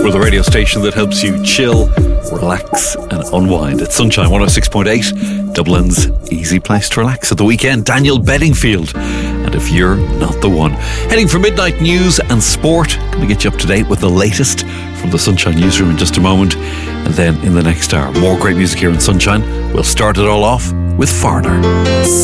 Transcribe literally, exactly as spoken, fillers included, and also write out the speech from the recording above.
We're the radio station that helps you chill, relax and unwind. It's Sunshine one oh six point eight, Dublin's easy place to relax at the weekend. Daniel Bedingfield, and if you're not the one. Heading for midnight news and sport. Going to get you up to date with the latest from the Sunshine newsroom in just a moment. And then in the next hour, more great music here in Sunshine. We'll start it all off with Foreigner.